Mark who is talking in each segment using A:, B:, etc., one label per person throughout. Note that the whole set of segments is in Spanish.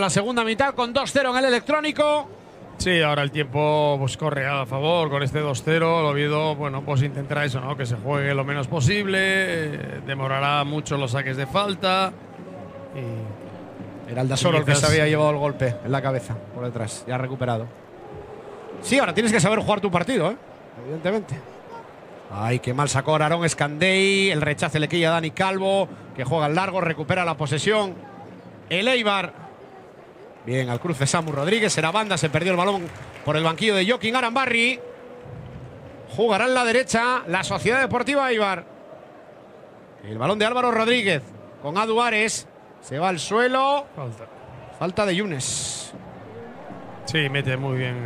A: la segunda mitad con 2-0 en el electrónico.
B: Sí, ahora el tiempo pues corre a favor con este 2-0. El Oviedo, bueno, pues intentará eso, ¿no? Que se juegue lo menos posible. Demorará mucho los saques de falta.
A: Era Aldasoro el que se había llevado el golpe en la cabeza por detrás. Ya ha recuperado. Sí, ahora tienes que saber jugar tu partido, evidentemente. Ay, qué mal sacó Aarón Escandey. El rechace le quilla a Dani Calvo, que juega al largo, recupera la posesión. El Eibar. Bien, al cruce Samu Rodríguez. Era banda, se perdió el balón por el banquillo de Joaquín Arambarri. Jugará en la derecha la Sociedad Deportiva Eibar. El balón de Álvaro Rodríguez con Adu Ares. Se va al suelo. Falta de Yunes.
B: Sí, mete muy bien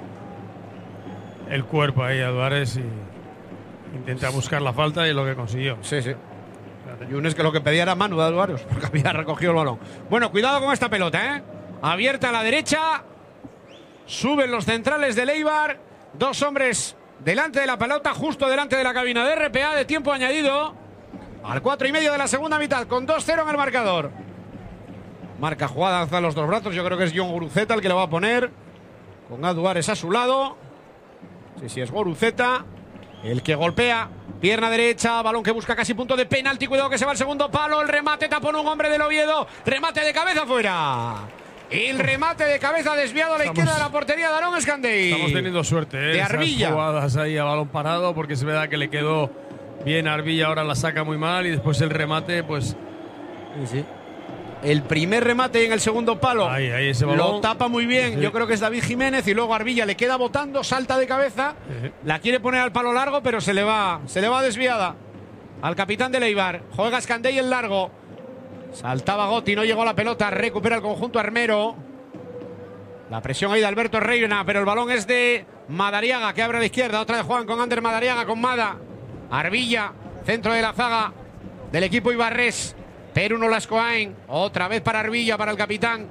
B: el cuerpo ahí a Duárez y intenta buscar la falta y lo que consiguió.
A: Sí, sí. Yunes, que lo que pedía era Manu de Duárez, porque había recogido el balón. Bueno, cuidado con esta pelota, Abierta a la derecha. Suben los centrales del Eibar. Dos hombres delante de la pelota, justo delante de la cabina de RPA de tiempo añadido. Al 4:30 de la segunda mitad, con 2-0 en el marcador. Marca jugada, alza los dos brazos. Yo creo que es John Guruceta el que lo va a poner. Con Adu Ares a su lado. Sí, es Guruceta el que golpea. Pierna derecha, balón que busca casi punto de penalti. Cuidado que se va al segundo palo. El remate tapón un hombre del Oviedo. Remate de cabeza fuera. El remate de cabeza desviado a la izquierda de la portería de Aarón Escandey.
B: Estamos teniendo suerte,
A: de Arbilla.
B: Esas jugadas ahí a balón parado, porque se ve que le quedó bien a Arbilla, ahora la saca muy mal y después el remate, pues.
A: Sí. El primer remate en el segundo palo.
B: Ahí ese balón.
A: Lo tapa muy bien.
B: Sí.
A: Yo creo que es David Jiménez. Y luego Arbilla le queda botando, salta de cabeza.
B: Sí.
A: La quiere poner al palo largo, pero se le va desviada al capitán del Eibar. Juega Escandey el largo. Saltaba Gotti, no llegó a la pelota. Recupera el conjunto armero. La presión ahí de Alberto Reina, pero el balón es de Madariaga, que abre a la izquierda. Otra de Juan con Ander Madariaga, con Mada. Arbilla, centro de la zaga del equipo ibarrés. Perú Nolascoain, otra vez para Arbilla, para el capitán.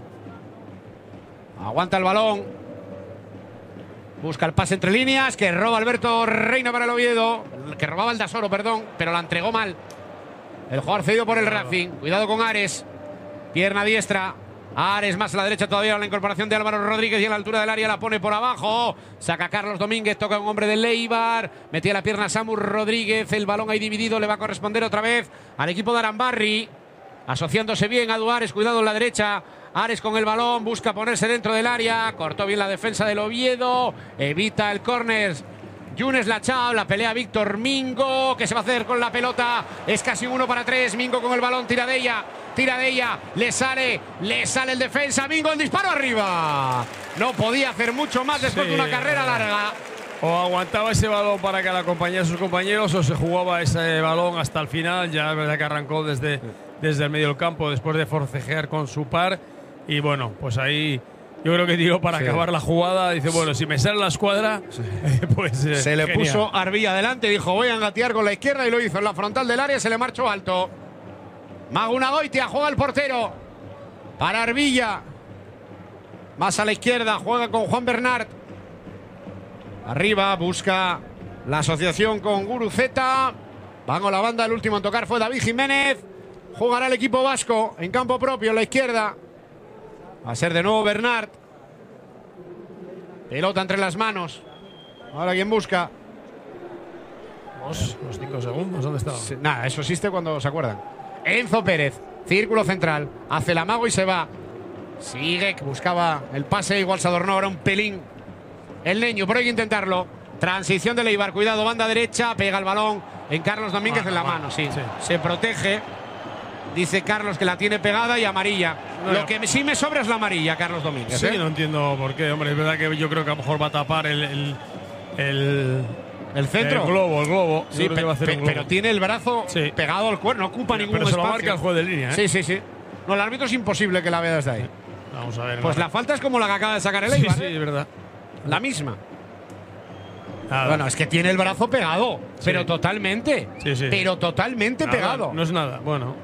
A: Aguanta el balón. Busca el pase entre líneas, que roba Alberto Reina para el Oviedo. Que robaba el Dasoro, perdón, pero la entregó mal. El jugador cedido por el Racing. Cuidado con Ares. Pierna diestra. Ares más a la derecha todavía, la incorporación de Álvaro Rodríguez, y a la altura del área la pone por abajo. Saca Carlos Domínguez, toca un hombre del Eibar. Metía la pierna Samu Rodríguez. El balón ahí dividido, le va a corresponder otra vez al equipo de Arambarri. Asociándose bien a Ares, cuidado en la derecha. Ares con el balón, busca ponerse dentro del área. Cortó bien la defensa del Oviedo. Evita el córner Yunes Lachao, la pelea Víctor Mingo, que se va a hacer con la pelota. Es casi 1-3. Mingo con el balón, tira de ella, le sale el defensa. Mingo, el disparo arriba. No podía hacer mucho más después de una carrera larga.
B: O aguantaba ese balón para que la acompañara a sus compañeros, o se jugaba ese balón hasta el final. Ya es verdad que arrancó desde el medio del campo después de forcejear con su par. Y bueno, pues ahí yo creo que tiró para acabar la jugada. Dice, bueno, si me sale la escuadra, pues
A: se le
B: genial.
A: puso Arbilla adelante, dijo, voy a engatear con la izquierda, y lo hizo en la frontal del área, se le marchó alto. Magunagoitia, juega el portero para Arbilla. Más a la izquierda, juega con Juan Bernat. Arriba, busca la asociación con Guruceta. Van con la banda, el último en tocar fue David Jiménez. Jugará el equipo vasco en campo propio, en la izquierda. Va a ser de nuevo Bernat. Pelota entre las manos. Ahora quien busca.
B: Los 5 segundos, ¿dónde estaba?
A: Nada, eso existe cuando se acuerdan. Enzo Pérez, círculo central. Hace el amago y se va. Sigue, que buscaba el pase, igual se adornó ahora un pelín el Leño, pero hay que intentarlo. Transición de Eibar, cuidado, banda derecha, pega el balón en Carlos Domínguez en la mano, sí. Se protege. Dice Carlos que la tiene pegada y amarilla.
B: Bueno.
A: Lo que sí me sobra es la amarilla, Carlos Domínguez.
B: Sí, no entiendo por qué, hombre. Es verdad que yo creo que a lo mejor va a tapar el
A: centro.
B: El globo.
A: Sí, pero tiene el brazo pegado al cuerpo, no ocupa ningún espacio.
B: Pero se lo marca el juez de línea, ¿eh?
A: Sí. No, el árbitro es imposible que la vea desde ahí.
B: Vamos a ver.
A: Pues la falta es como la que acaba de sacar el Eibar.
B: Sí, es verdad.
A: La misma.
B: Nada.
A: Bueno, es que tiene el brazo pegado, pero totalmente.
B: Sí.
A: Pero totalmente pegado.
B: No es nada, bueno.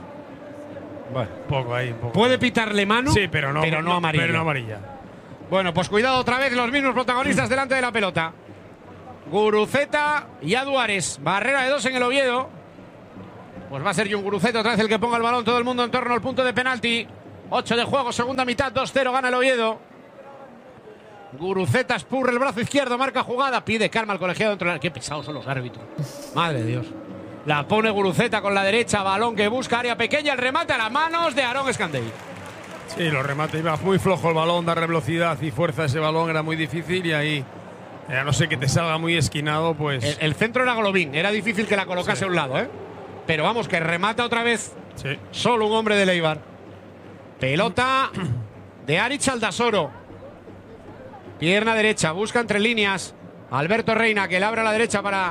B: Poco ahí, poco.
A: Puede pitarle mano,
B: pero no amarilla.
A: Bueno, pues cuidado otra vez, los mismos protagonistas delante de la pelota. Guruceta y Adu Ares. Barrera de 2 en el Oviedo. Pues va a ser John Guruceta otra vez el que ponga el balón, todo el mundo en torno al punto de penalti. 8 de juego, segunda mitad, 2-0, gana el Oviedo. Guruceta espurra el brazo izquierdo, marca jugada, pide calma al colegiado dentro del área. Qué pesados son los árbitros. Madre de Dios. La pone Guruceta con la derecha, balón que busca área pequeña, el remate a las manos de Aarón Escandell.
B: Sí, los remates, iba muy flojo el balón, darle velocidad y fuerza a ese balón era muy difícil y ahí, a no ser que te salga muy esquinado, pues…
A: El centro era Golovin, era difícil que la colocase a un lado, ¿eh? Pero vamos, que remata otra vez solo un hombre de Eibar. Pelota de Aritz Aldasoro. Pierna derecha, busca entre líneas. Alberto Reina, que le abre a la derecha para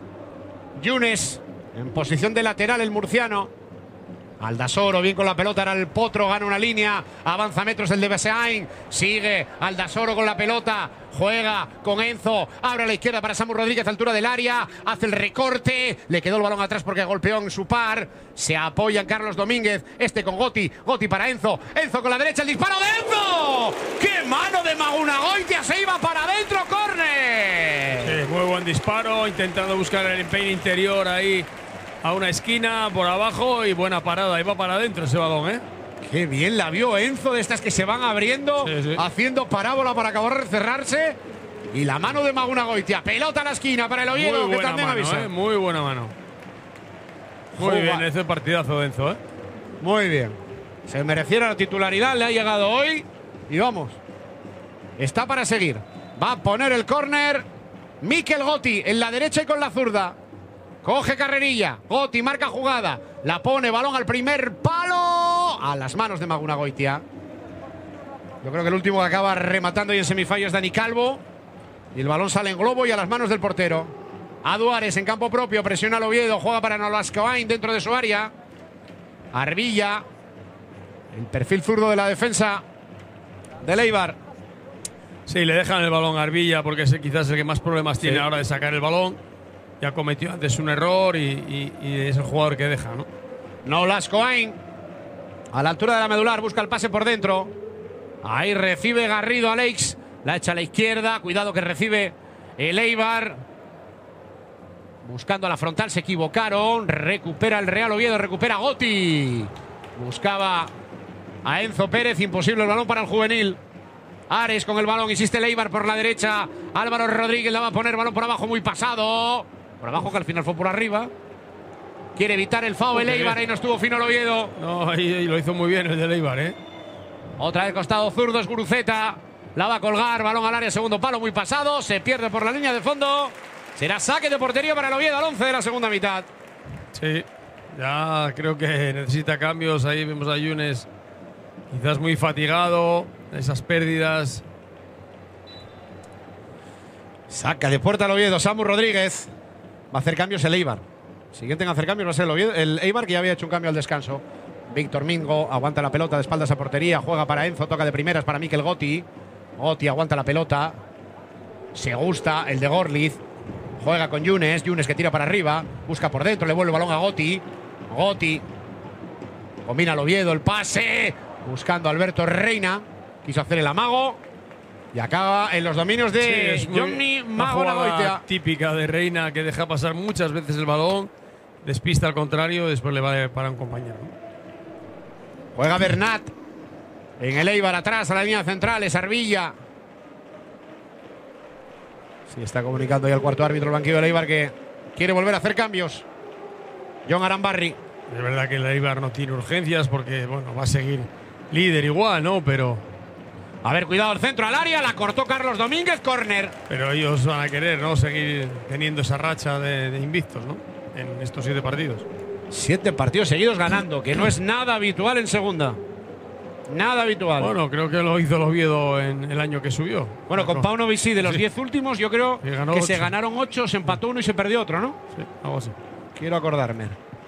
A: Yunes. En posición de lateral el murciano. Aldasoro, bien con la pelota, era el Potro, gana una línea, avanza metros el de Beseain, sigue Aldasoro con la pelota, juega con Enzo, abre a la izquierda para Samu Rodríguez, altura del área, hace el recorte, le quedó el balón atrás porque golpeó en su par, se apoya en Carlos Domínguez, este con Goti, Goti para Enzo, Enzo con la derecha, el disparo de Enzo, ¡qué mano de Magunagoitia! Se iba para adentro, córner.
B: Sí, muy buen disparo, intentando buscar el empeine interior ahí a una esquina, por abajo y buena parada. Iba para adentro ese balón, ¿eh?
A: Qué bien la vio Enzo, de estas que se van abriendo, haciendo parábola para acabar de cerrarse. Y la mano de Magunagoitia. Pelota a la esquina para el Oviedo, que también avisa.
B: Muy buena mano. Muy bien, ese partidazo de Enzo, ¿eh?
A: Muy bien. Se mereciera la titularidad, le ha llegado hoy. Y vamos. Está para seguir. Va a poner el córner Mikel Goti en la derecha y con la zurda. Coge carrerilla, Goti marca jugada, la pone, balón al primer palo, a las manos de Magunagoitia. Yo creo que el último que acaba rematando y en semifallo es Dani Calvo. Y el balón sale en globo y a las manos del portero. Aduares en campo propio, presiona al Oviedo, juega para Nolascoain dentro de su área. Arbilla, el perfil zurdo de la defensa del Eibar.
B: Sí, le dejan el balón a Arbilla porque es quizás el que más problemas tiene ahora de sacar el balón. Ya cometió antes un error y es el jugador que deja, ¿no?
A: Nolascoain, a la altura de la medular, busca el pase por dentro. Ahí recibe Garrido Alex, la echa a la izquierda, cuidado que recibe el Eibar. Buscando a la frontal, se equivocaron. Recupera el Real Oviedo, recupera Goti. Buscaba a Enzo Pérez, imposible el balón para el juvenil. Ares con el balón, insiste el Eibar por la derecha. Álvaro Rodríguez la va a poner, balón por abajo, muy pasado. Por abajo, que al final fue por arriba. Quiere evitar el foul el Eibar, ahí no estuvo fino el Oviedo.
B: No, ahí lo hizo muy bien el del Eibar, ¿eh?
A: Otra vez costado zurdo, es Guruceta. La va a colgar, balón al área, segundo palo, muy pasado. Se pierde por la línea de fondo. Será saque de portería para el Oviedo al 11 de la segunda mitad.
B: Sí, ya creo que necesita cambios. Ahí vemos a Yunes quizás muy fatigado, esas pérdidas.
A: Saca de puerta el Oviedo, Samu Rodríguez. Va a hacer cambios el Eibar. Siguiente en hacer cambios va a ser el Oviedo, el Eibar, que ya había hecho un cambio al descanso. Víctor Mingo aguanta la pelota de espaldas a portería, juega para Enzo, toca de primeras para Mikel Goti. Goti aguanta la pelota. Se gusta el de Gorliz. Juega con Yunes, Yunes que tira para arriba, busca por dentro, le vuelve el balón a Goti. Goti combina el Oviedo, el pase, buscando a Alberto Reina. Quiso hacer el amago y acaba en los dominios de Johnny Magunagoitia.
B: Típica de Reina, que deja pasar muchas veces el balón, despista al contrario, después le va para un compañero.
A: Juega Bernat en el Eibar atrás a la línea central, es Arbilla. Sí, está comunicando ya el cuarto árbitro el banquillo del Eibar que quiere volver a hacer cambios. John Arambarri.
B: Es verdad que el Eibar no tiene urgencias porque, bueno, va a seguir líder igual, ¿no? Pero…
A: A ver, cuidado, el centro al área, la cortó Carlos Domínguez, córner.
B: Pero ellos van a querer, ¿no? Seguir teniendo esa racha de invictos, ¿no? En estos 7 partidos.
A: 7 partidos seguidos ganando, que no es nada habitual en segunda. Nada habitual.
B: Bueno, creo que lo hizo el Oviedo en el año que subió.
A: Bueno, con Paunovic sí, de los 10 últimos, yo creo que se ganaron 8, se empató 1 y se perdió otro, ¿no?
B: Sí, algo así.
A: Quiero acordarme.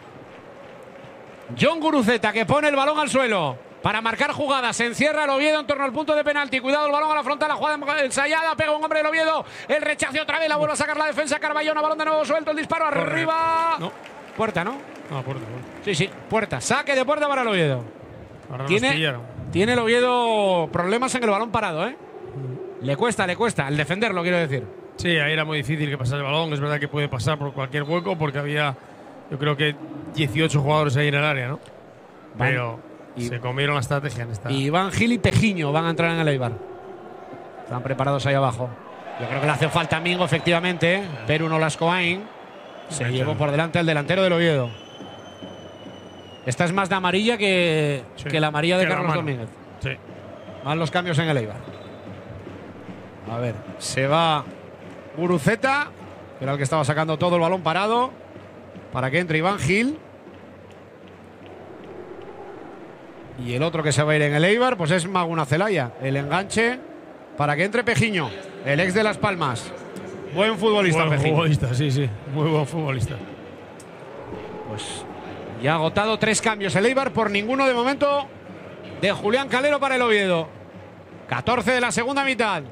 A: John Guruceta, que pone el balón al suelo para marcar jugadas. Se encierra el Oviedo en torno al punto de penalti. Cuidado, el balón a la frontal, la jugada ensayada. Pega un hombre del Oviedo. El rechace otra vez, la vuelve a sacar la defensa. Carballona, balón de nuevo suelto. El disparo arriba. No. Puerta, ¿no?
B: No, puerta.
A: Sí, puerta. Saque de puerta para el Oviedo. Tiene el Oviedo problemas en el balón parado, ¿eh? Le cuesta el defenderlo, quiero decir.
B: Sí, ahí era muy difícil que pasara el balón. Es verdad que puede pasar por cualquier hueco porque había, yo creo que 18 jugadores ahí en el área, ¿no?
A: Pero
B: Se comieron la estrategia en esta.
A: Iván Gil y Pejiño van a entrar en el Eibar. Están preparados ahí abajo. Yo creo que le hace falta a Mingo, efectivamente. Perú Nolascoain se llevó por delante al delantero del Oviedo. Esta es más de amarilla que la amarilla de Carlos Domínguez.
B: Sí.
A: Van los cambios en el Eibar. A ver, se va Guruceta, que era el que estaba sacando todo el balón parado, para que entre Iván Gil. Y el otro que se va a ir en el Eibar, pues es Maguna Celaya. El enganche para que entre Pejiño, el ex de Las Palmas. Buen futbolista,
B: Buen
A: Pejiño.
B: futbolista, sí. Muy buen futbolista.
A: Pues ya ha agotado 3 cambios el Eibar, por ninguno de momento de Julián Calero para el Oviedo. 14 de la segunda mitad.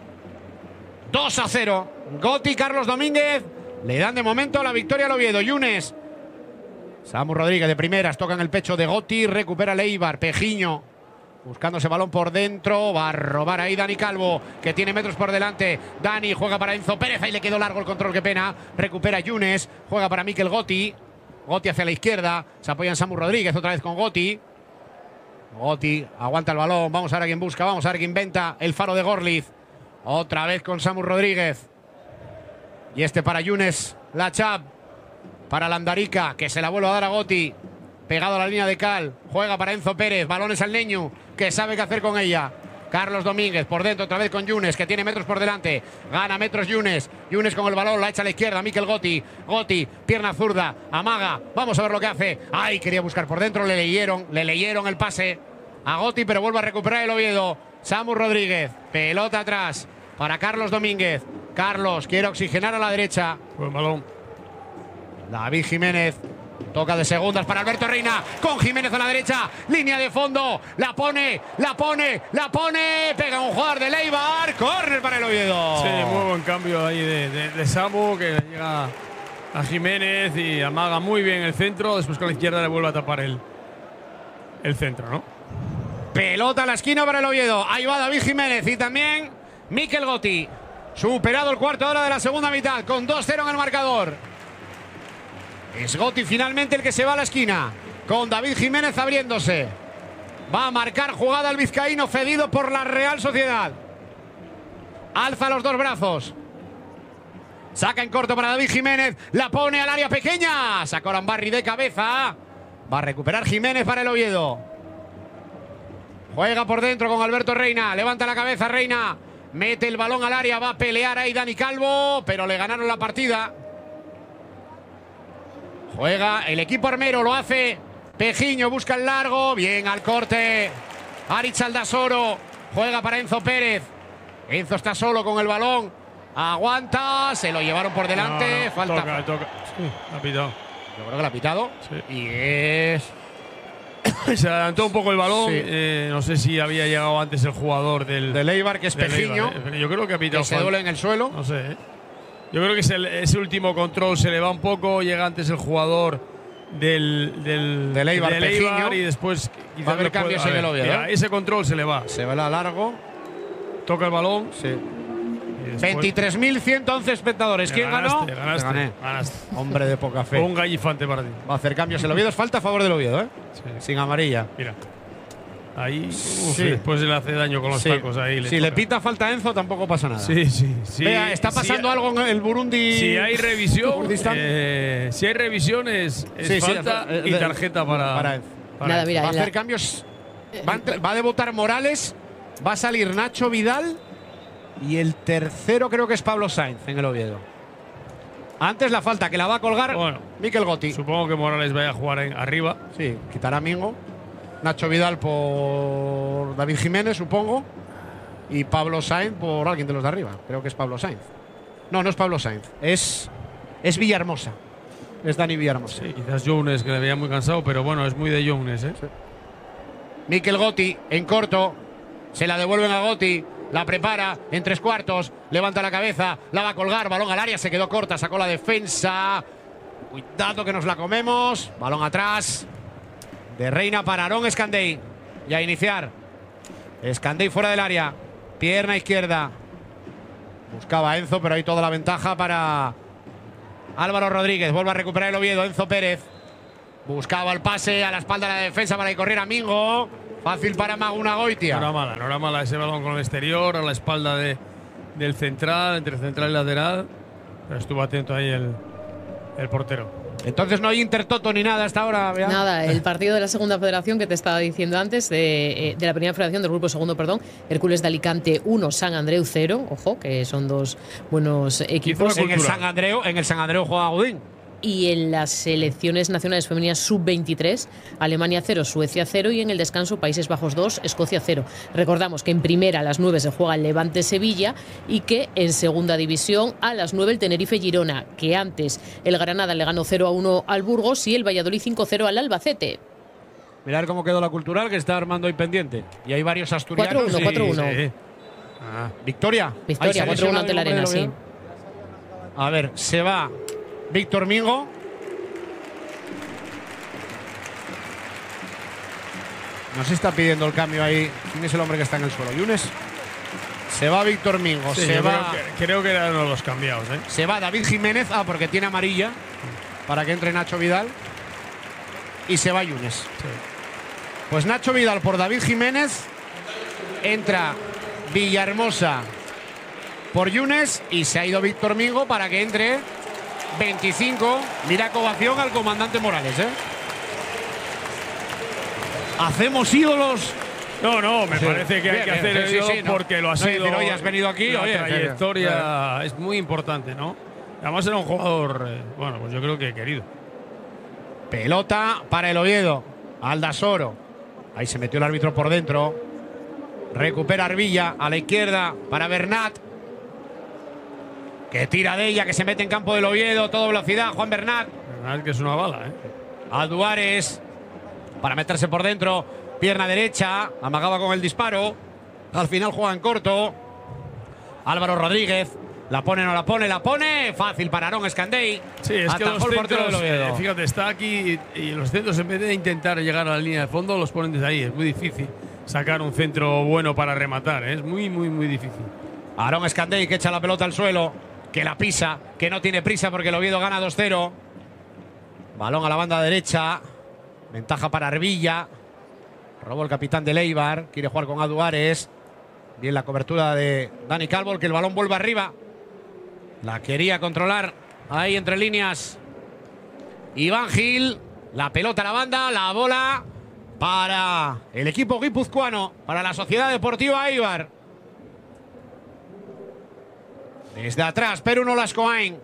A: 2-0. Goti, Carlos Domínguez le dan de momento la victoria al Oviedo. Yunes. Samu Rodríguez de primeras, toca en el pecho de Goti, recupera el Eibar. Pejiño buscando ese balón por dentro, va a robar ahí Dani Calvo, que tiene metros por delante. Dani juega para Enzo Pérez, ahí le quedó largo el control, qué pena. Recupera Yunes, juega para Mikel Goti. Goti hacia la izquierda, se apoya en Samu Rodríguez, otra vez con Goti. Goti aguanta el balón, vamos a ver a quién busca, vamos a ver quién inventa. El faro de Gorliz, otra vez con Samu Rodríguez. Y este para Yunes, la Chap. Para Landarica, que se la vuelve a dar a Goti. Pegado a la línea de cal. Juega para Enzo Pérez. Balones al Neñu, que sabe qué hacer con ella. Carlos Domínguez por dentro, otra vez con Yunes, que tiene metros por delante. Gana metros Yunes. Yunes con el balón, la echa a la izquierda. Mikel Goti. Goti, pierna zurda. Amaga. Vamos a ver lo que hace. Ay, quería buscar por dentro. Le leyeron el pase a Goti, pero vuelve a recuperar el Oviedo. Samu Rodríguez. Pelota atrás para Carlos Domínguez. Carlos quiere oxigenar a la derecha.
B: Buen balón.
A: David Jiménez. Toca de segundas para Alberto Reina. Con Jiménez a la derecha. Línea de fondo. La pone. Pega un jugador de Eibar. Córner para el Oviedo.
B: Sí, muy buen cambio ahí de Samu, que llega a Jiménez y amaga muy bien el centro. Después con la izquierda le vuelve a tapar el centro, ¿no?
A: Pelota a la esquina para el Oviedo. Ahí va David Jiménez y también Mikel Goti. Superado el cuarto de hora de la segunda mitad con 2-0 en el marcador. Es Goti finalmente el que se va a la esquina, con David Jiménez abriéndose. Va a marcar jugada el vizcaíno, cedido por la Real Sociedad. Alza los dos brazos. Saca en corto para David Jiménez. La pone al área pequeña. Sacó Arambarri de cabeza. Va a recuperar Jiménez para el Oviedo. Juega por dentro con Alberto Reina. Levanta la cabeza Reina. Mete el balón al área. Va a pelear ahí Dani Calvo, pero le ganaron la partida. Juega el equipo armero, lo hace Pejiño, busca el largo, bien al corte. Aritz Aldasoro, juega para Enzo Pérez. Enzo está solo con el balón, aguanta, se lo llevaron por delante.
B: No,
A: falta.
B: toca. Sí, ha pitado.
A: Yo creo que lo ha pitado.
B: Sí.
A: Y es.
B: Se adelantó un poco el balón.
A: Sí.
B: No sé si había llegado antes el jugador del
A: Eibar, que es Pejiño.
B: Yo creo que ha pitado.
A: Que se duele en el suelo.
B: No sé, ¿eh? Yo creo que ese último control se le va un poco, llega antes el jugador del Eibar y después
A: va a haber cambios en el Oviedo.
B: Ese control se le va.
A: Se va a largo.
B: Toca el balón.
A: Sí. 23.111 espectadores. ¿Quién ganó?
B: Ganaste.
A: Hombre de poca fe.
B: Un gallifante para ti.
A: Va a hacer cambios el Oviedo. Falta a favor del Oviedo, ¿eh?
B: Sí.
A: Sin amarilla.
B: Mira. Ahí,
A: sí.
B: Después le hace daño con los tacos ahí.
A: Si le pita falta a Enzo, tampoco pasa nada.
B: Sí.
A: Vea, está pasando algo en el Burundi.
B: Si hay revisión, es falta y tarjeta para Enzo.
C: Nada, mira,
A: va a hacer cambios. Va a debutar Morales, va a salir Nacho Vidal y el tercero creo que es Pablo Sainz en el Oviedo. Antes la falta que la va a colgar Mikel Goti.
B: Supongo que Morales vaya a jugar arriba.
A: Sí, quitará a Mingo. Nacho Vidal por David Jiménez, supongo. Y Pablo Sainz por alguien de los de arriba. Creo que es Pablo Sainz. No es Pablo Sainz. Es Villahermosa. Es Dani Villahermosa.
B: Sí, quizás Younes, que le veía muy cansado, pero bueno, es muy de Younes, ¿eh? Sí.
A: Mikel Goti en corto. Se la devuelven a Goti. La prepara en 3/4. Levanta la cabeza. La va a colgar. Balón al área. Se quedó corta. Sacó la defensa. Cuidado que nos la comemos. Balón atrás. De Reina para Aarón Escandey. Y a iniciar. Escandey fuera del área. Pierna izquierda. Buscaba a Enzo, pero hay toda la ventaja para Álvaro Rodríguez. Vuelve a recuperar el Oviedo. Enzo Pérez. Buscaba el pase a la espalda de la defensa para que corriera Mingo. Fácil para Maguna Goitia.
B: No era mala ese balón con el exterior, a la espalda del central, entre central y lateral. Pero estuvo atento ahí el portero.
A: Entonces no hay Intertoto ni nada hasta ahora. Bea.
C: Nada, el partido de la segunda federación que te estaba diciendo antes, de la primera federación del grupo segundo, perdón, Hércules de Alicante 1, San Andreu 0, ojo, que son dos buenos equipos.
A: En el San Andreu juega Godín.
C: Y en las selecciones nacionales femeninas sub-23, Alemania 0, Suecia 0 y en el descanso Países Bajos 2, Escocia 0. Recordamos que en primera a las 9 se juega el Levante-Sevilla y que en segunda división a las 9 el Tenerife-Girona, que antes el Granada le ganó 0-1 al Burgos y el Valladolid 5-0 al Albacete.
A: Mirad cómo quedó la Cultural, que está armando ahí pendiente. Y hay varios asturianos.
C: 4-1.
A: Sí. Victoria.
C: 4-1 ante la Arena, sí.
A: A ver, se va Víctor Mingo. Nos está pidiendo el cambio ahí. ¿Quién es el hombre que está en el suelo? ¿Yunes? Se va Víctor Mingo.
B: Sí,
A: se va.
B: Creo que eran los cambiados.
A: Se va David Jiménez. Porque tiene amarilla. Para que entre Nacho Vidal. Y se va Yunes.
B: Sí.
A: Pues Nacho Vidal por David Jiménez. Entra Villahermosa por Yunes. Y se ha ido Víctor Mingo para que entre 25. Mira, ovación al comandante Morales, Hacemos ídolos.
B: No, me parece que hay que hacer ídolos porque lo ha sido.
A: Decir, oye, has venido aquí.
B: La
A: oye,
B: trayectoria es muy importante, ¿no? Además era un jugador, bueno, pues yo creo que querido.
A: Pelota para el Oviedo. Aldasoro. Ahí se metió el árbitro por dentro. Recupera Arvilla a la izquierda para Bernat. Que tira de ella, que se mete en campo del Oviedo. Todo velocidad, Juan Bernat.
B: Bernat, que es una bala,
A: Alduares para meterse por dentro. Pierna derecha. Amagaba con el disparo. Al final juega en corto. Álvaro Rodríguez. La pone, no la pone, la pone. Fácil para Aarón Escandey.
B: Sí, es que los
A: centros,
B: fíjate, está aquí y los centros, en vez de intentar llegar a la línea de fondo, los ponen desde ahí. Es muy difícil sacar un centro bueno para rematar. Es muy, muy, muy difícil.
A: Aarón Escandey, que echa la pelota al suelo, que la pisa, que no tiene prisa porque el Oviedo gana 2-0. Balón a la banda derecha. Ventaja para Arvilla. Robó el capitán de Eibar. Quiere jugar con Aduares. Bien la cobertura de Dani Calvo, que el balón vuelve arriba. La quería controlar ahí entre líneas Iván Gil. La pelota a la banda, la bola para el equipo guipuzcoano, para la Sociedad Deportiva Eibar. Desde atrás, Perú Nolascoain.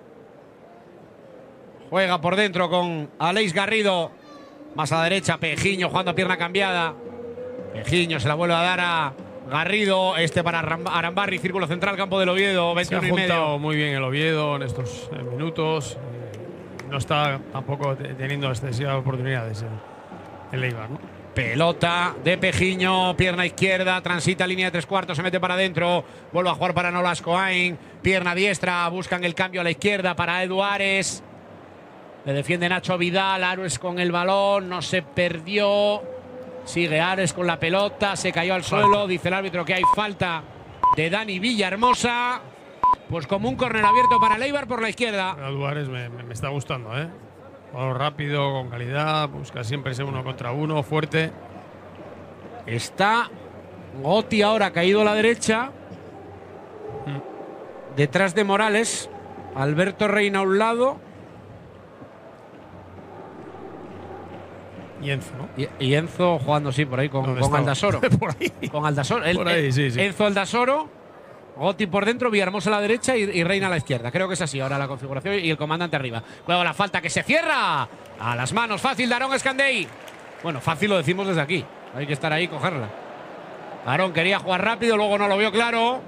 A: Juega por dentro con Aleix Garrido. Más a la derecha, Pejiño jugando a pierna cambiada. Pejiño se la vuelve a dar a Garrido. Para Arambarri, círculo central, campo del Oviedo. 21
B: Se ha
A: y medio.
B: juntado muy bien el Oviedo en estos minutos. No está tampoco teniendo excesivas oportunidades el Eibar, ¿no?
A: Pelota de Pejiño, pierna izquierda, transita línea de 3/4, se mete para adentro, vuelve a jugar para Nolascoain, pierna diestra, buscan el cambio a la izquierda para Edu Ares. Le defiende Nacho Vidal, Ares con el balón, no se perdió. Sigue Ares con la pelota, se cayó al suelo, dice el árbitro que hay falta de Dani Villahermosa. Pues como un córner abierto para el Eibar por la izquierda.
B: Edu Ares me está gustando, Jugador rápido, con calidad, busca siempre ese 1 contra 1, fuerte.
A: Está Gotti ahora caído a la derecha. Detrás de Morales. Alberto Reina a un lado.
B: Y Enzo, ¿no?
A: Y Enzo jugando, sí, por ahí con Aldasoro.
B: Por ahí.
A: Con Aldasoro.
B: Por ahí, sí.
A: Enzo Aldasoro. Gotti por dentro, Villahermosa a la derecha y Reina a la izquierda. Creo que es así ahora la configuración y el comandante arriba. Luego la falta que se cierra. A las manos, fácil de Aarón Escandey. Bueno, fácil lo decimos desde aquí. Hay que estar ahí y cogerla. Aarón quería jugar rápido, luego no lo vio claro.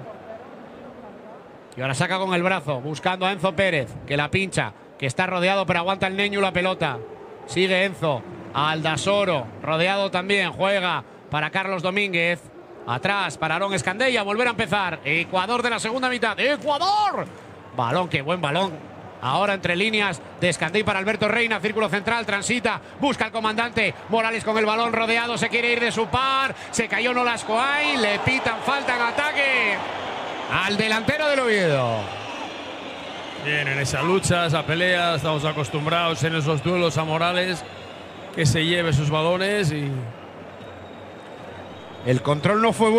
A: Y ahora saca con el brazo, buscando a Enzo Pérez, que la pincha, que está rodeado, pero aguanta el Neñu la pelota. Sigue Enzo. Aldasoro, rodeado también, juega para Carlos Domínguez. Atrás para Aarón Escandey, a volver a empezar. Ecuador de la segunda mitad. ¡Ecuador! Balón, qué buen balón. Ahora entre líneas de Escandey para Alberto Reina. Círculo central, transita, busca al comandante. Morales con el balón rodeado, se quiere ir de su par. Se cayó Nolascoain, le pitan falta en ataque al delantero del Oviedo.
B: Bien, en esa lucha, esa pelea, estamos acostumbrados en esos duelos a Morales. que se lleve sus balones y
A: El control no fue bueno.